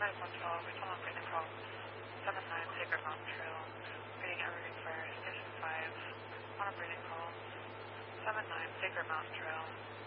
5112, we told on breathing call. 79 Sacred Mountain Trail, reading Evergreen Fire, Station 5, on a breathing call. 79 Sacred Mountain Trail.